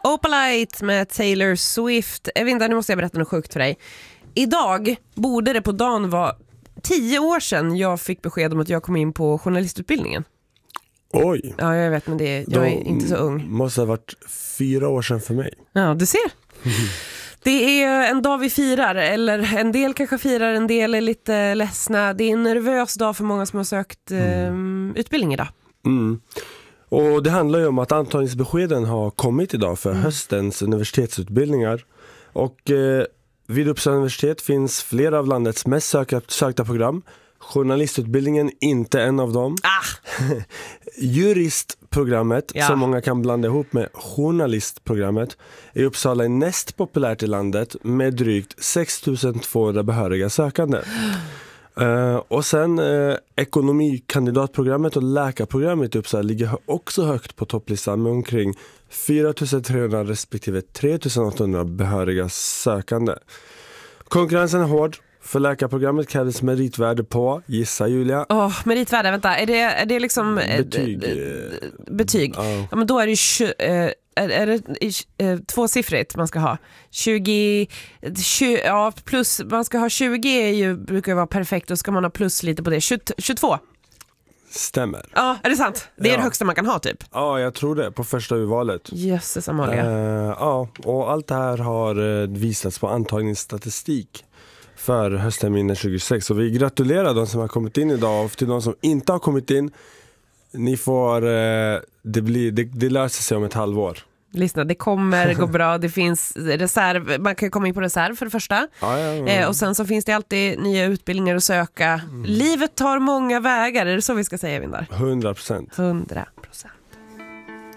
Opalite med Taylor Swift. Vinda, nu måste jag berätta något sjukt för dig. Idag borde det på dagen vara 10 år sedan jag fick besked om att jag kom in på journalistutbildningen. Oj. Ja, jag vet, men jag är inte så ung. Måste ha varit 4 år sedan för mig. Ja, du ser. Det är en dag vi firar, eller en del kanske firar, en del är lite ledsna. Det är en nervös dag för många som har sökt utbildning idag. Mm. Och det handlar ju om att antagningsbeskeden har kommit idag för höstens universitetsutbildningar. Och vid Uppsala universitet finns flera av landets mest sökta program. Journalistutbildningen inte en av dem. Juristprogrammet, som många kan blanda ihop med journalistprogrammet, i Uppsala är näst populärt i landet med drygt 6200 behöriga sökande. Och sen ekonomikandidatprogrammet och läkarprogrammet i Uppsala ligger också högt på topplistan med omkring 4300 respektive 3800 behöriga sökande. Konkurrensen är hård. För läkarprogrammet krävdes meritvärde på, gissa Julia. Meritvärde, vänta, är det liksom betyg? Ja, men då är det är det tvåsiffrigt man ska ha. 20 plus, man ska ha 20 brukar vara perfekt, och ska man ha plus lite på det. 22. Stämmer. Ja, är det sant? Det är det högsta man kan ha typ. Ja, jag tror det, på första urvalet. Jösses, Amalia. Ja, och allt det här har visats på antagningsstatistik för höstterminen 2026. Så vi gratulerar de som har kommit in idag, och till de som inte har kommit in, ni får det löser sig om ett halvår. Lyssna, det kommer gå bra. Det finns reserv, man kan komma in på reserv för det första. Och sen så finns det alltid nya utbildningar att söka. Livet tar många vägar, är det så vi ska säga, Vindar? 100%. 100%.